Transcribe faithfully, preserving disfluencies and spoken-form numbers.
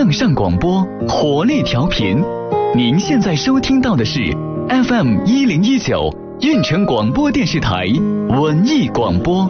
向上广播，活力调频。您现在收听到的是 F M 一零一九运城广播电视台文艺广播。